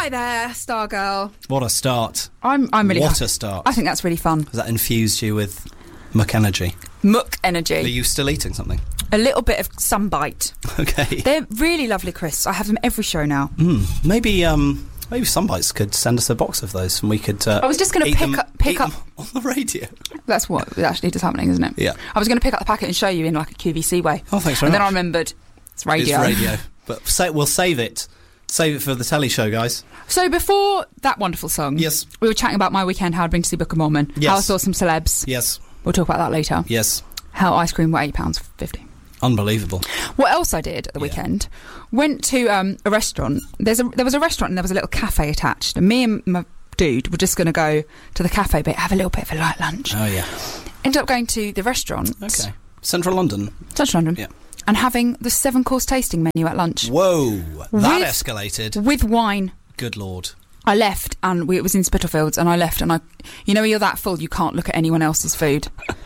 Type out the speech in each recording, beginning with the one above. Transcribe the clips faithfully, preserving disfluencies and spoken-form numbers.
Hi there, Stargirl. What a start. I'm I'm really What happy. a start. I think that's really fun. Has that infused you with muck energy? Muck energy. Are you still eating something? A little bit of Sunbite. Okay. They're really lovely crisps. I have them every show now. Mm, maybe um, maybe Sunbites could send us a box of those and we could uh, I was just going to eat pick them- up pick eat up them on the radio. That's what actually is happening, isn't it? Yeah. I was going to pick up the packet and show you in like a Q V C way. Oh, thanks very And then I much. remembered it's radio. It's radio. But say, we'll save it. Save it for the telly show, guys. So before that wonderful song, Yes. we were chatting about my weekend, how I'd been to see Book of Mormon, Yes. how I saw some celebs. Yes. We'll talk about that later. Yes. How ice cream were eight pounds fifty. Unbelievable. What else I did at the Yeah. weekend? Went to um, a restaurant. There's a there was a restaurant and there was a little cafe attached. And me and my dude were just going to go to the cafe, but have a little bit of a light lunch. Oh, yeah. Ended up going to the restaurant, Okay. Central London. Central London, Yeah. and having the seven course tasting menu at lunch Whoa. That With- escalated. with wine. Good Lord. I left and we, it was in Spitalfields, and I left and I, you know, when you're that full, you can't look at anyone else's food.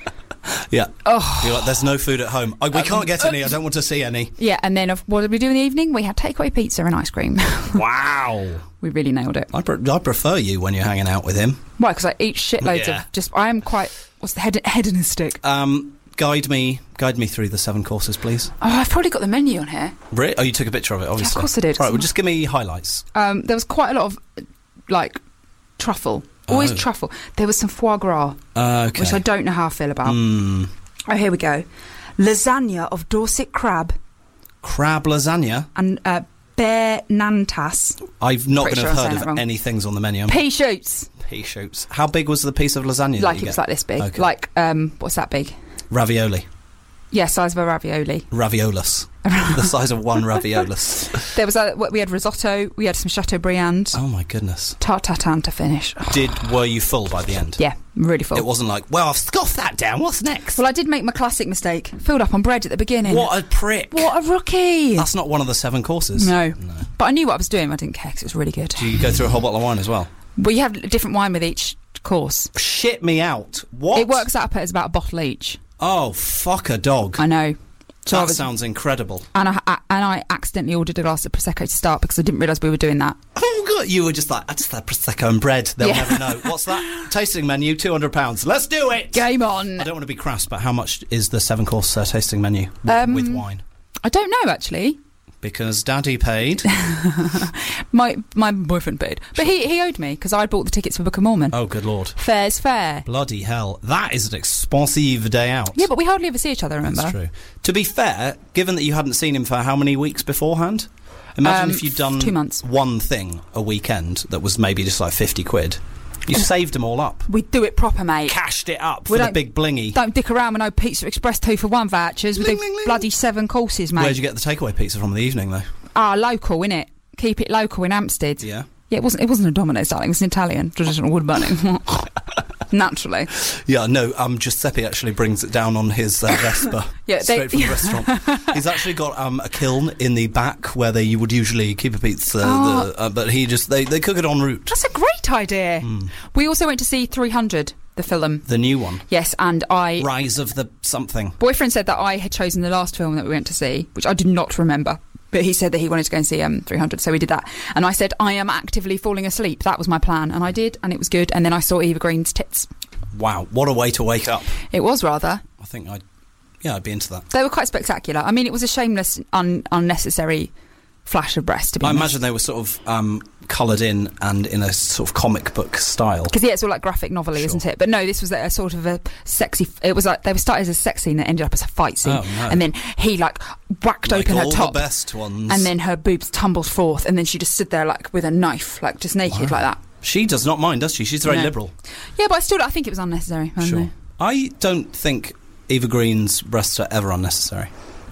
Yeah. Oh. You're like, there's no food at home. Oh, we can't get any. I don't want to see any. Yeah, and then of, what did we do in the evening? We had takeaway pizza and ice cream. Wow. We really nailed it. I, pre- I prefer you when you're hanging out with him. Why? Because I eat shitloads Yeah. of just. I am quite. What's the hed- hedonistic? Um, guide me, guide me through the seven courses, please. Oh, I've probably got the menu on here. Really? Oh, you took a picture of it, obviously. of course I did. Right, well, just give me highlights. Um, there was quite a lot of like truffle. Always Oh. truffle. There was some foie gras, Uh, okay. which I don't know how I feel about. Mm. Oh, here we go. Lasagna of Dorset crab Crab lasagna. and uh, bear nantas. I've not Pretty going to sure have I'm heard saying of that wrong. any things on the menu. Pea shoots. Pea shoots. How big was the piece of lasagna? that Like you it was get? like this big. Okay. Like, um, what's that big? Ravioli. Yeah, size of a ravioli. Raviolus. The size of one raviolus. There was a, we had risotto, we had some Chateaubriand, Oh my goodness. tart tatin to finish. Did were you full by the end? Yeah, really full. It wasn't like, well, I've scoffed that down. What's next? Well, I did make my classic mistake. Filled up on bread at the beginning. What a prick. What a rookie. That's not one of the seven courses. No. No. But I knew what I was doing. I didn't care because it was really good. Do you go through a whole bottle of wine as well? Well, you have different wine with each course. Shit me out. What? It works out as about a bottle each. Oh, fuck a dog. I know. So I that was, sounds incredible. and I, I and I accidentally ordered a glass of Prosecco to start because I didn't realise we were doing that. Oh, God. You were just like, I just had Prosecco and bread. They'll Yeah. never know. What's that? Tasting menu, two hundred pounds. Let's do it. Game on. I don't want to be crass, but how much is the seven course uh, tasting menu with, Um, with wine? I don't know actually. Because Daddy paid. My my boyfriend paid, but he he owed me because I bought the tickets for Book of Mormon. Oh, good Lord. Fair's fair. Bloody hell. That is an expensive day out. Yeah, but we hardly ever see each other. Remember? That's true. To be fair, given that you hadn't seen him for how many weeks beforehand? Imagine Um, if you'd done two months. one thing a weekend that was maybe just like fifty quid. You saved them all up. We do it proper, mate. Cashed it up We for the don't- big blingy. Don't dick around with no Pizza Express two for one vouchers. We Ling, do ling, ling. bloody seven courses, mate. Where'd you get the takeaway pizza from in the evening, though? Ah, local, innit? Keep it local in Hampstead. Yeah. Yeah, it wasn't. It wasn't a Domino's, darling. It was an Italian traditional wood burning. Naturally. Yeah, no, um, Giuseppe actually brings it down on his uh, Vespa Yeah, they- straight from the restaurant. He's actually got um, a kiln in the back where they you would usually keep a pizza, Oh. the, uh, but he just they, they cook it en route. That's a great idea. Hmm. We also went to see three hundred, the film. The new one, Yes, and I. Rise of the something. Boyfriend said that I had chosen the last film that we went to see, which I did not remember. But he said that he wanted to go and see um, three hundred, so we did that. And I said, I am actively falling asleep. That was my plan. And I did, and it was good. And then I saw Eva Green's tits. Wow, what a way to wake up! It was rather. I think I'd yeah I'd be into that. They were quite spectacular. I mean, it was a shameless, un- unnecessary flash of breast, to be I honest. imagine they were sort of um, coloured in and in a sort of comic book style. Because yeah, it's all like graphic novel-y, Sure. isn't it? But no, this was a sort of a sexy. It was like they were started as a sex scene that ended up as a fight scene, Oh, no. and then he like whacked Like open her all top, the best ones. and then her boobs tumbled forth, and then she just stood there like with a knife, like just naked Wow. like that. She does not mind, does she? She's very No. liberal. Yeah, but I still I think it was unnecessary. I don't Sure. know. I don't think Eva Green's breasts are ever unnecessary.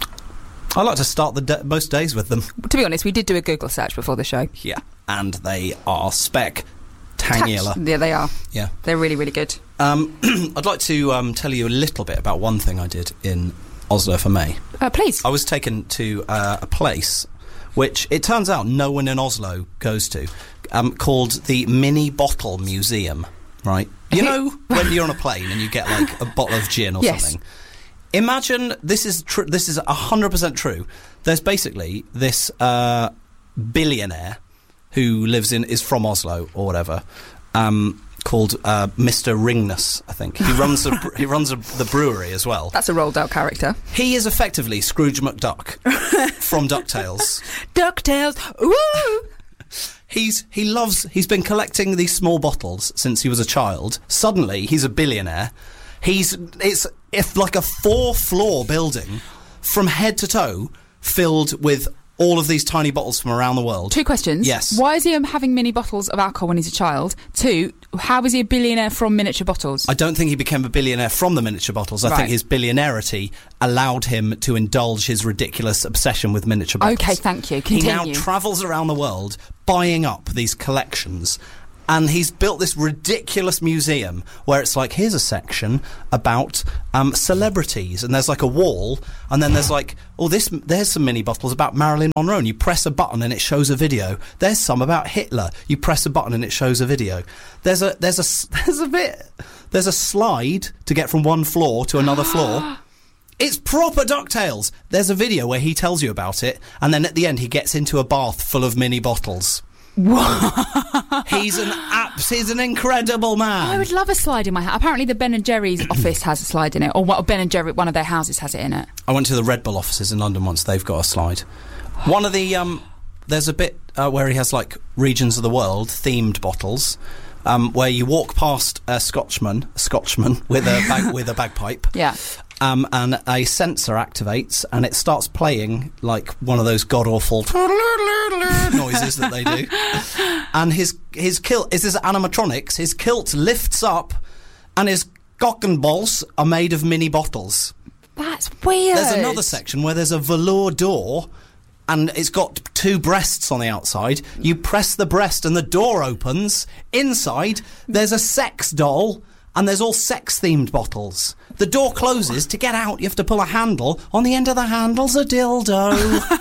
I like to start the da- most days with them. To be honest, we did do a Google search before the show. Yeah. And they are spectacular. Yeah, they are. Yeah. They're really, really good. Um, I'd like to um, tell you a little bit about one thing I did in Oslo for May. Uh, please. I was taken to uh, a place which it turns out no one in Oslo goes to, um, called the Mini Bottle Museum, right? You know when you're on a plane and you get like a bottle of gin or Yes. something? Imagine, this is tr- this is one hundred percent true. There's basically this uh, billionaire who lives in is from Oslo or whatever. Um, called uh, Mister Ringness, I think. He runs a, he runs a, the brewery as well. That's a rolled out character. He is effectively Scrooge McDuck from DuckTales. DuckTales, woo! He's he loves. He's been collecting these small bottles since he was a child. Suddenly, he's a billionaire. He's it's if like a four floor building from head to toe filled with all of these tiny bottles from around the world. Two questions. Yes. Why is he um, having mini bottles of alcohol when he's a child? Two, how is he a billionaire from miniature bottles? I don't think he became a billionaire from the miniature bottles. I Right. think his billionarity allowed him to indulge his ridiculous obsession with miniature bottles. Okay, thank you. Continue. He now travels around the world buying up these collections. And he's built this ridiculous museum where it's like, here's a section about um, celebrities, and there's like a wall, and then there's like, oh, this there's some mini bottles about Marilyn Monroe, and you press a button and it shows a video. There's some about Hitler. You press a button and it shows a video. There's a there's a there's a bit there's a slide to get from one floor to another floor. It's proper DuckTales. There's a video where he tells you about it, and then at the end he gets into a bath full of mini bottles. he's an abs- he's an incredible man. I would love a slide in my house. Apparently the Ben and Jerry's office has a slide in it, or what, Ben and Jerry, one of their houses has it in it. I went to the Red Bull offices in London once. They've got a slide. One of the um there's a bit uh, where he has like regions of the world themed bottles, um where you walk past a Scotchman a Scotchman with a bag, with a bagpipe. Yeah. Um, and a sensor activates and it starts playing like one of those god-awful noises that they do. And his his kilt, is this animatronics, his kilt lifts up and his cock and balls are made of mini bottles. That's weird. There's another section where there's a velour door and it's got two breasts on the outside. You press the breast and the door opens. Inside, there's a sex doll and there's all sex-themed bottles. The door closes. To get out, you have to pull a handle. On the end of the handle's a dildo.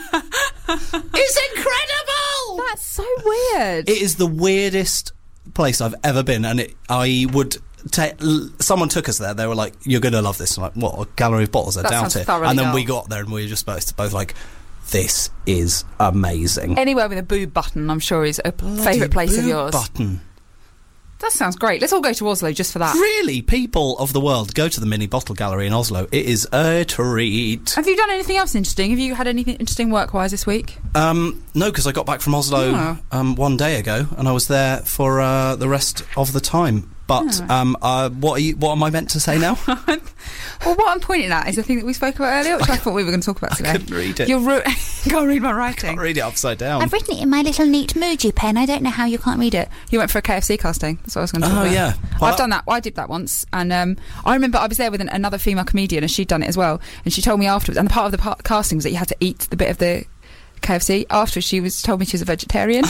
It's incredible! That's so weird. It is the weirdest place I've ever been, and it, I would... Ta- l- someone took us there. They were like, "You're going to love this." I'm like, "What? A gallery of bottles?" I That doubt sounds it. thoroughly And then dull. we got there, and we were just both, both like, "This is amazing." Anywhere with a boob button, I'm sure, is a Bloody favourite place of boob yours. Button. That sounds great. Let's all go to Oslo just for that. Really, people of the world, go to the Mini Bottle Gallery in Oslo. It is a treat. Have you done anything else interesting? Have you had anything interesting work-wise this week? Um, no, because I got back from Oslo Oh. um, one day ago, and I was there for uh, the rest of the time. But Oh. um, uh, what are you, what am I meant to say now? Well, what I'm pointing at is the thing that we spoke about earlier, which I thought we were going to talk about today. I couldn't read it. You're ru- Can't read my writing. Can't read it upside down. I've written it in my little neat Muji pen. I don't know how you can't read it. You went for a K F C casting. That's what I was going to talk Oh, about. yeah. Well, I've done that. I did that once. And um, I remember I was there with an, another female comedian and she'd done it as well. And she told me afterwards, and the part of the part, casting was that you had to eat the bit of the K F C. Afterwards, she was told me she was a vegetarian.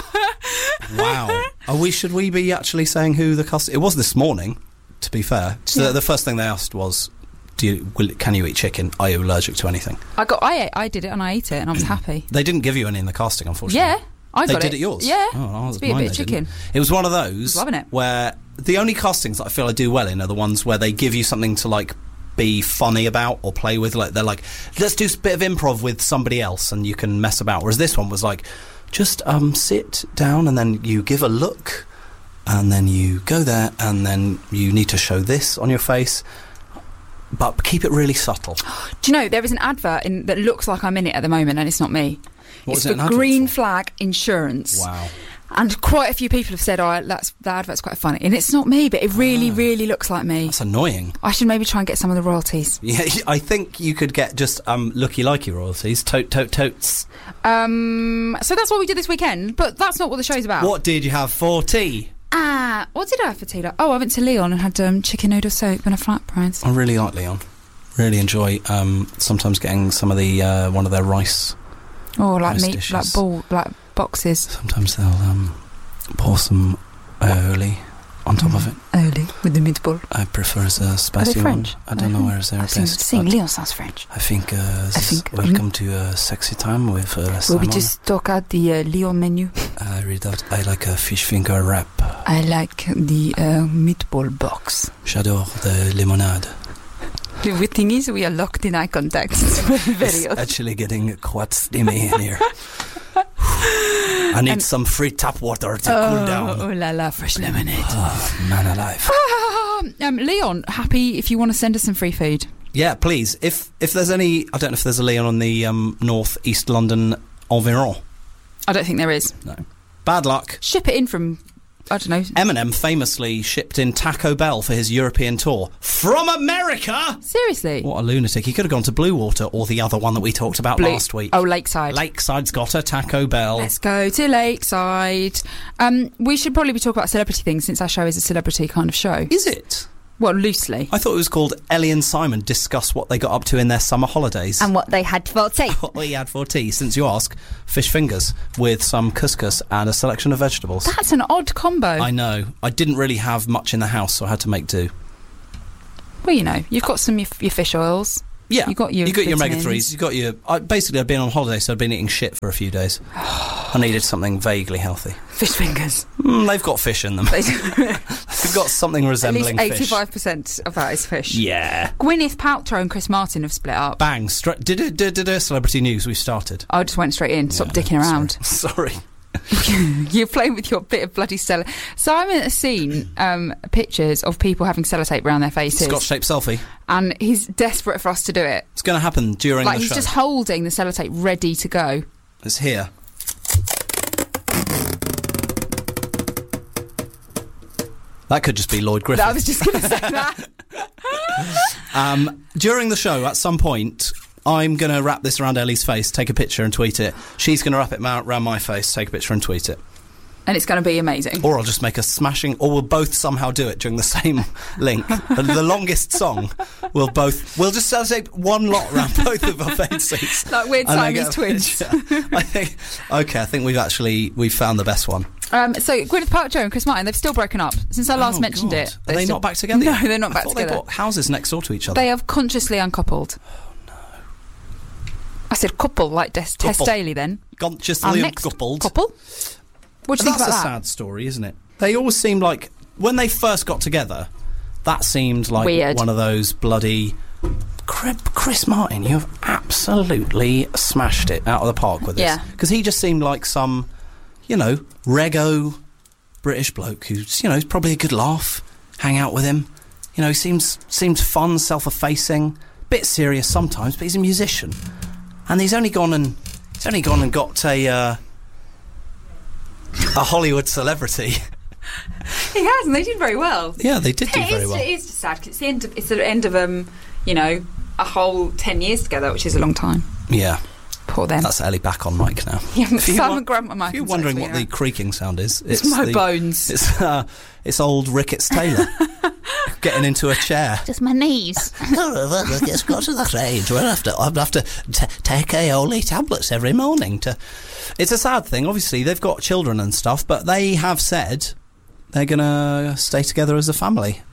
Wow. Are we? Should we be actually saying who the cast? It was this morning, to be fair. So Yeah. the first thing they asked was, "Do you, will, can you eat chicken? Are you allergic to anything?" I got, I ate, I did it and I ate it and I was happy. They didn't give you any in the casting, unfortunately. Yeah, I They got did it. at yours? Yeah, Oh, it's be a mine bit of they chicken. didn't. It was one of those Loving it. where the only castings that I feel I do well in are the ones where they give you something to like be funny about or play with. Like they're like, let's do a bit of improv with somebody else and you can mess about. Whereas this one was like, just um sit down and then you give a look and then you go there and then you need to show this on your face. But keep it really subtle. Do you know, there is an advert in, that looks like I'm in it at the moment and it's not me. What it's is it for an advert Green for? Flag Insurance. Wow. And quite a few people have said, oh, that's, that advert's quite funny. And it's not me, but it really, Ah. really looks like me. That's annoying. I should maybe try and get some of the royalties. Yeah, I think you could get just um, looky-likey royalties. Tote, tote, totes. Um, so that's what we did this weekend, but that's not what the show's about. What did you have for tea? Ah, what did I have for tea? Like- Oh, I went to Leon and had um, chicken noodle soup and a flatbread. I really like Leon. Really enjoy um, sometimes getting some of the uh, one of their rice. Oh, like Nice meat, dishes. like ball, like boxes. Sometimes they'll um, pour some aioli on top of it. Early with the meatball. I prefer the spicy French? one. I don't know where they're I think, best. think but Leon sounds French. I think, uh, this is think- welcome to uh, Sexy Time with uh, Will Simon. we just talk out the uh, Leon menu? I read out. I like a fish finger wrap. I like the uh, meatball box. J'adore the limonade. The weird thing is we are locked in eye contact. It's very It's odd. actually getting quite steamy in here. I I need And- some free tap water to oh, cool down. Oh la la, fresh lemonade. Oh, man alive. um, Leon, happy if you want to send us some free food. Yeah, please. If if there's any, I don't know if there's a Leon on the um, North East London environ. I don't think there is. No. Bad luck. Ship it in from, I don't know. Eminem famously shipped in Taco Bell for his European tour from America. Seriously? What a lunatic. He could have gone to Blue Water or the other one that we talked about Blue- last week. Oh, Lakeside. Lakeside's got a Taco Bell. Let's go to Lakeside. Um, we should probably be talking about celebrity things since our show is a celebrity kind of show. Is it? Well, loosely. I thought it was called Ellie and Simon discuss what they got up to in their summer holidays. And what they had for tea. What we had for tea, since you ask, fish fingers with some couscous and a selection of vegetables. That's an odd combo. I know. I didn't really have much in the house, so I had to make do. Well, you know, you've got some your, your fish oils. Yeah, You got your you got your omega vitamins. threes. You got your. I, basically, I've been on holiday, so I've been eating shit for a few days. I needed something vaguely healthy. Fish fingers. Mm, they've got fish in them. They do. They've got something At resembling least fish. eighty-five percent of that is fish. Yeah. Gwyneth Paltrow and Chris Martin have split up. Bang. Stra- did it? Did it? Celebrity news. We started. I just went straight in. Stop Yeah, dicking around. Sorry. sorry. You're playing with your bit of bloody cell. Simon has seen um, pictures of people having sellotape around their faces, Scotch-shaped selfie. and he's desperate for us to do it. It's going to happen during Like the he's show. just holding the sellotape ready to go. It's here. That could just be Lloyd Griffith. I was just going to say that. Um, during the show, at some point, I'm going to wrap this around Ellie's face, take a picture and tweet it. She's going to wrap it ma- around my face, take a picture and tweet it. And it's going to be amazing. Or I'll just make a smashing... Or we'll both somehow do it during the same link. And the longest song, we'll both... We'll just take one lot around both of our faces. Like weird And I Siamese get- twins. I think... Okay, I think we've actually... We've found the best one. Um, so Gwyneth Paltrow and Chris Martin, they've still broken up since I last Oh, mentioned God. it. Are They're they still- not back together No, yet? they're not I back thought together. they bought houses next door to each other. They have consciously uncoupled. I said couple, like Des- Tess Couple. Daly then. Gone just Our Liam next coupled. couple? What do you think That's about a that? sad story, isn't it? They always seemed like... When they first got together, that seemed like Weird. one of those bloody... Cri- Chris Martin, you have absolutely smashed it out of the park with this. Yeah. Because he just seemed like some, you know, rego British bloke who's, you know, he's probably a good laugh. Hang out with him. You know, he seems seems fun, self-effacing, bit serious sometimes, but he's a musician. And he's only gone and he's only gone and got a uh, a Hollywood celebrity. He has, and they did very well. Yeah, they did do It very is, well. it is just sad 'cause it's the end of it's the end of um, you know, a whole ten years together, which is a long time. Yeah, Poor them. that's Ellie back on mic now. Yeah, If you Simon want- Grant and If you're wondering what the creaking sound is, It's my the, bones. It's uh, it's old Ricketts Taylor getting into a chair. Just my knees. It's got to that age where I have to, I have to t- take Aoli tablets every morning to. It's a sad thing. Obviously, they've got children and stuff, but they have said they're gonna stay together as a family.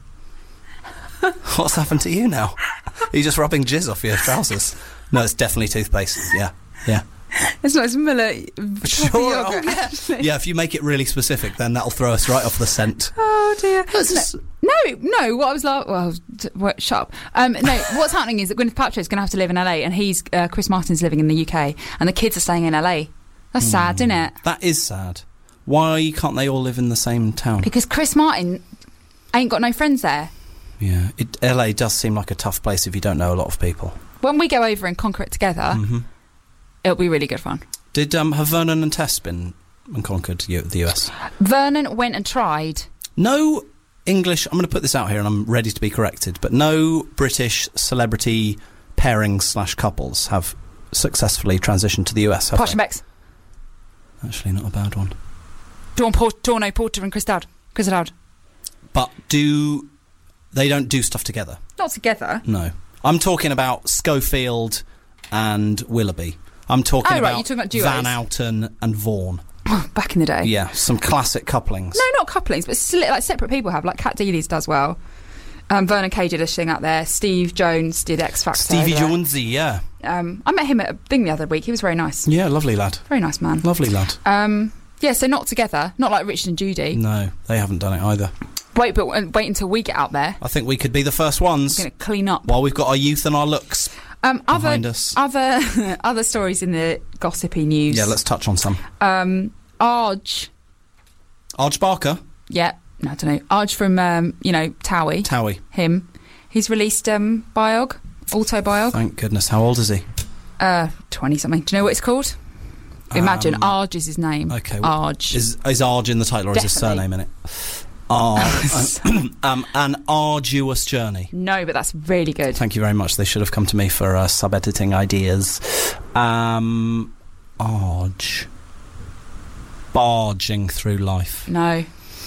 What's happened to you now? Are you just rubbing jizz off your trousers? No, it's definitely toothpaste. Yeah, yeah. It's not. It's Miller. Sure. Oh, Yogurt, yeah. actually. Yeah, if you make it really specific, then that'll throw us right off the scent. Oh dear. It's- No, no. What I was like, well, t- what, shut up. Um, no, what's happening is that Gwyneth Paltrow is going to have to live in L A, and he's uh, Chris Martin's living in the U K, and the kids are staying in L A. That's sad, isn't it? That is sad. Why can't they all live in the same town? Because Chris Martin ain't got no friends there. Yeah, it, L A does seem like a tough place if you don't know a lot of people. When we go over and conquer it together, hmm it'll be really good fun. Did um, have Vernon and Tess been and conquered U- the U S? Vernon went and tried. No English. I'm going to put this out here, and I'm ready to be corrected. But no British celebrity pairings slash couples have successfully transitioned to the U S. Have Posh and they? Becks. Actually, not a bad one. Dawn Port- Torno Porter and Chris Dowd. Chris Dowd. But do they don't do stuff together? Not together. No, I'm talking about Schofield and Willoughby. I'm talking Oh, right, about, you're talking about duos. Van Outen and Vaughan. Back in the day. Yeah, some classic couplings. No, not couplings, but sli- like separate people have. Like Cat Deeley's does well. Um, Vernon Kay did a thing out there. Steve Jones did X Factor. Stevie over there. Jonesy, yeah. Um, I met him at a thing the other week. He was very nice. Yeah, lovely lad. Very nice man. Lovely lad. Um, yeah, so not together. Not like Richard and Judy. No, they haven't done it either. Wait, but uh, wait until we get out there. I think we could be the first ones We're going to clean up. while we've got our youth and our looks Um, other behind us. other other stories in the gossipy news. Yeah, let's touch on some. Um, Arj. Arj Barker? Yeah, no, I don't know. Arj from, um, you know, Towie. Towie. Him. He's released um, Biog, Autobiog. Thank goodness. How old is he? Uh, twenty-something. Do you know what it's called? Imagine, Um, Arj is his name. Okay. Well, Arj. Is, is Arj in the title or is his Definitely. surname in it? Arj. um, an arduous journey. No, but that's really good. Thank you very much. They should have come to me for uh, sub-editing ideas. Um, Arj. Barging through life. No.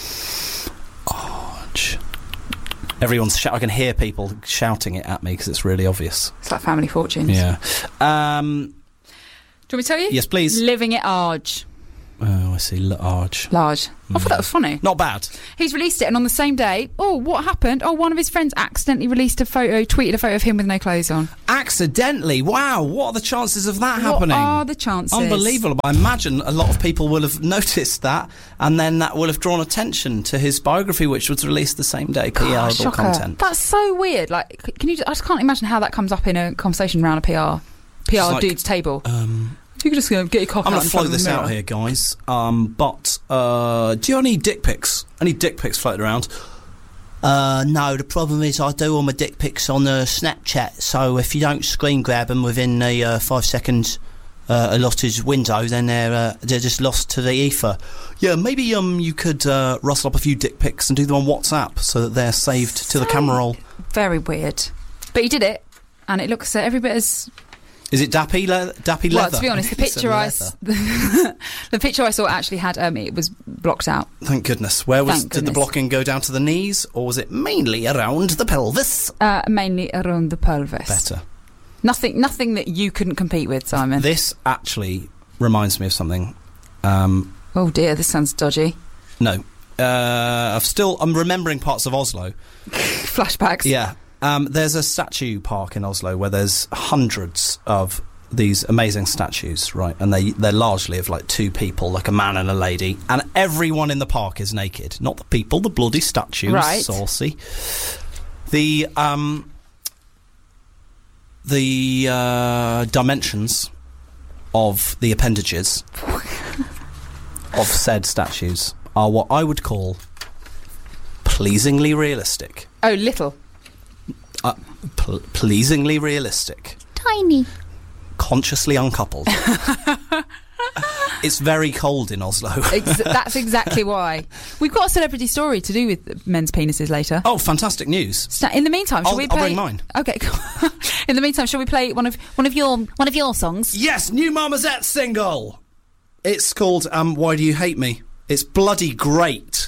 Arj. Everyone's sh- I can hear people shouting it at me because it's really obvious. It's like Family Fortunes. Yeah. Um, Do you want me to tell you? yes, please. Living at Arj. Oh, I see. L- Arj. Large. I thought that was funny. Not bad. He's released it, and on the same day, oh, what happened? Oh, one of his friends accidentally released a photo, tweeted a photo of him with no clothes on. Accidentally? Wow. What are the chances of that What happening? are the chances? Unbelievable. I imagine a lot of people will have noticed that, and then that will have drawn attention to his biography, which was released the same day. P R Shocker. content. That's so weird. Like, c- can you? Just, I just can't imagine how that comes up in a conversation around a P R, P R It's like, dude's table. Um, You can just go get your cock I'm out going in to front float of the this out mirror. here, guys. Um, but uh, do you have any dick pics? Any dick pics floating around? Uh, no, the problem is I do all my dick pics on uh, Snapchat, so if you don't screen grab them within the uh, five seconds uh, allotted window, then they're, uh, they're just lost to the ether. Yeah, maybe um, you could uh, rustle up a few dick pics and do them on WhatsApp so that they're saved to the camera roll. Very weird. But he did it, and it looks uh, every bit as... Is it dappy, le- dappy Well, leather? to be honest, the He said picture I leather. s- the picture I saw actually had um, it was blocked out. Thank goodness. Where was Thank did the goodness. blocking go down to the knees, or was it mainly around the pelvis? Uh, mainly around the pelvis. Better. Nothing, nothing that you couldn't compete with, Simon. This actually reminds me of something. Um, Oh dear, this sounds dodgy. no, uh, I've still I'm remembering parts of Oslo. Flashbacks. Yeah, um, there's a statue park in Oslo where there's hundreds of these amazing statues, right? And they they're largely of like two people, like a man and a lady, and everyone in the park is naked. Not the people, the bloody statues. Right. Saucy. The um. The uh, dimensions of the appendages of said statues are what I would call pleasingly realistic. Oh, little. Uh, pl- pleasingly realistic. Tiny. Consciously uncoupled. It's very cold in Oslo. Ex- that's exactly why. We've got a celebrity story to do with men's penises later. Oh, fantastic news. So in the meantime, shall I'll- we I'll play? bring mine. Okay. Cool. In the meantime, shall we play one of one of your one of your songs? Yes, new Marmozette single. It's called um, Why Do You Hate Me? It's bloody great.